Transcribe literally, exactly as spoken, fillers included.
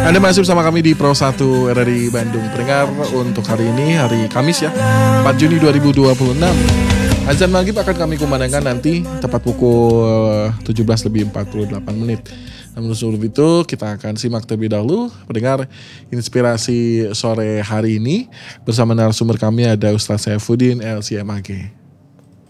Anda masih bersama kami di Pro satu R R I Bandung. Pendengar, untuk hari ini, hari Kamis ya, empat Juni dua ribu dua puluh enam. Azan maghrib akan kami kumandangkan nanti tepat pukul tujuh belas lebih empat puluh delapan menit. Namun sebelum itu kita akan simak terlebih dahulu pendengar inspirasi sore hari ini. Bersama narasumber kami ada Ustaz Saifuddin L C M A G.